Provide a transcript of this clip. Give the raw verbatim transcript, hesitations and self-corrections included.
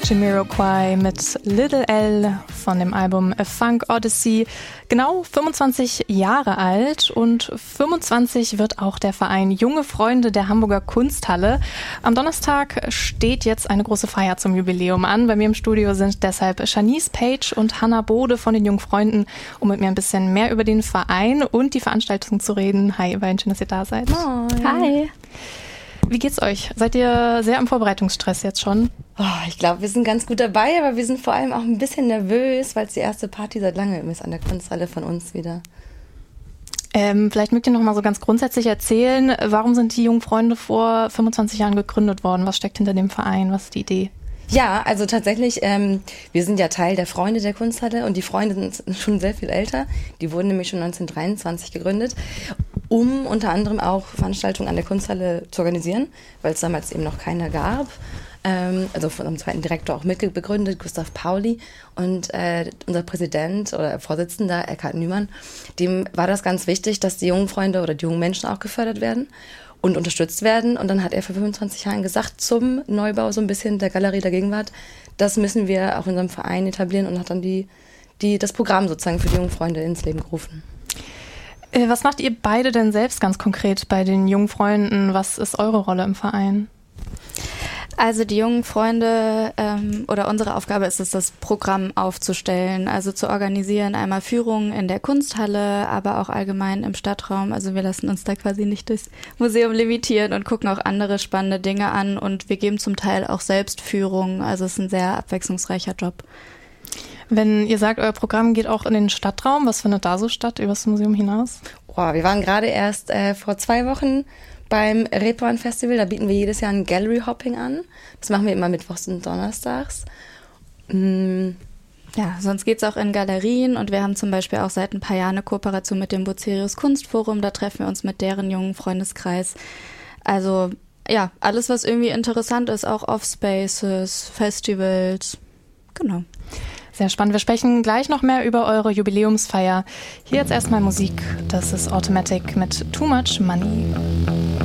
Jamiroquai mit Little L von dem Album A Funk Odyssey. Genau fünfundzwanzig Jahre alt und fünfundzwanzig wird auch der Verein Junge Freunde der Hamburger Kunsthalle. Am Donnerstag steht jetzt eine große Feier zum Jubiläum an. Bei mir im Studio sind deshalb Shanice Page und Hannah Bode von den Jungen Freunden, um mit mir ein bisschen mehr über den Verein und die Veranstaltung zu reden. Hi, ihr beiden, schön, dass ihr da seid. Moin. Hi. Wie geht's euch? Seid ihr sehr im Vorbereitungsstress jetzt schon? Oh, ich glaube, wir sind ganz gut dabei, aber wir sind vor allem auch ein bisschen nervös, weil es die erste Party seit langem ist an der Kunsthalle von uns wieder. Ähm, vielleicht mögt ihr noch mal so ganz grundsätzlich erzählen, warum sind die Jungen Freunde vor fünfundzwanzig Jahren gegründet worden? Was steckt hinter dem Verein? Was ist die Idee? Ja, also tatsächlich, ähm, wir sind ja Teil der Freunde der Kunsthalle und die Freunde sind schon sehr viel älter. Die wurden nämlich schon neunzehnhundertdreiundzwanzig gegründet, um unter anderem auch Veranstaltungen an der Kunsthalle zu organisieren, weil es damals eben noch keine gab. Ähm, also von unserem zweiten Direktor auch mitbegründet, Gustav Pauli. Und äh, unser Präsident oder Vorsitzender, Eckhard Nümann, dem war das ganz wichtig, dass die jungen Freunde oder die jungen Menschen auch gefördert werden und unterstützt werden. Und dann hat er vor fünfundzwanzig Jahren gesagt, zum Neubau so ein bisschen der Galerie der Gegenwart, das müssen wir auch in unserem Verein etablieren und hat dann die, die, das Programm sozusagen für die jungen Freunde ins Leben gerufen. Was macht ihr beide denn selbst ganz konkret bei den Jungen Freunden? Was ist eure Rolle im Verein? Also die jungen Freunde ähm, oder unsere Aufgabe ist es, das Programm aufzustellen, also zu organisieren, einmal Führungen in der Kunsthalle, aber auch allgemein im Stadtraum. Also wir lassen uns da quasi nicht durchs Museum limitieren und gucken auch andere spannende Dinge an und wir geben zum Teil auch selbst Führungen, also es ist ein sehr abwechslungsreicher Job. Wenn ihr sagt, euer Programm geht auch in den Stadtraum, was findet da so statt, über das Museum hinaus? Oh, wir waren gerade erst äh, vor zwei Wochen beim Reeperbahn Festival, da bieten wir jedes Jahr ein Gallery Hopping an. Das machen wir immer mittwochs und donnerstags. Mm. Ja, sonst geht's auch in Galerien und wir haben zum Beispiel auch seit ein paar Jahren eine Kooperation mit dem Bucerius Kunstforum, da treffen wir uns mit deren jungen Freundeskreis. Also ja, alles, was irgendwie interessant ist, auch Off-Spaces, Festivals, genau. Sehr spannend. Wir sprechen gleich noch mehr über eure Jubiläumsfeier. Hier jetzt erstmal Musik. Das ist Automatic mit Too Much Money.